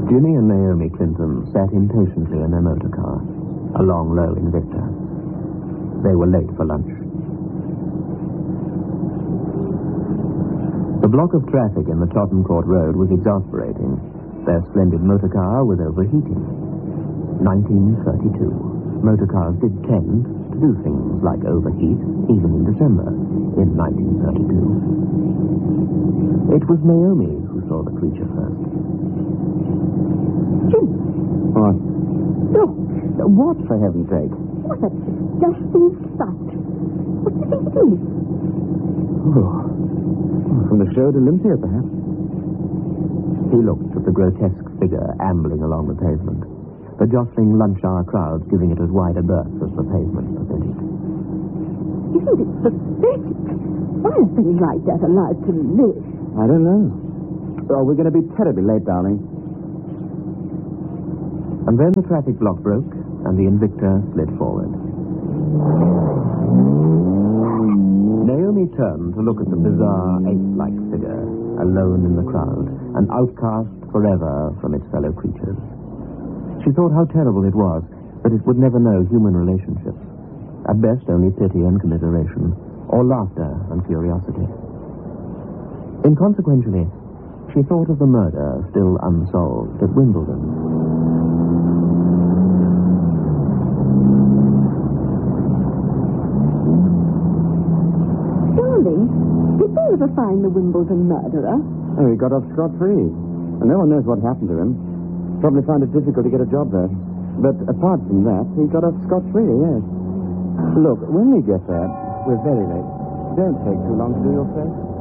Ginny and Naomi Clinton sat impatiently in their motor car, a long, low Invicta. They were late for lunch. The block of traffic in the Tottenham Court Road was exasperating. Their splendid motor car was overheating. 1932. Motor cars did tend to do things like overheat, even in December, in 1932. It was Naomi who saw the creature first. Jim. What? Look. What, for heaven's sake? What a disgusting sight. What do you think it is? Oh. From the show to Olympia, perhaps. He looked at the grotesque figure ambling along the pavement, the jostling lunch-hour crowds giving it as wide a berth as the pavement permitted. Isn't it pathetic? Why are things like that allowed to live? I don't know. Oh, we're going to be terribly late, darling. And then the traffic block broke, and the Invicta slid forward. Naomi turned to look at the bizarre, ape-like figure, alone in the crowd, an outcast forever from its fellow creatures. She thought how terrible it was that it would never know human relationships. At best, only pity and commiseration, or laughter and curiosity. Inconsequentially, she thought of the murder still unsolved at Wimbledon. Darling, did they ever find the Wimbledon murderer? Oh, he got off scot-free. And no one knows what happened to him. Probably found it difficult to get a job there. But apart from that, he got off scot-free, yes. Look, when we get there, we're very late. Don't take too long to do your face.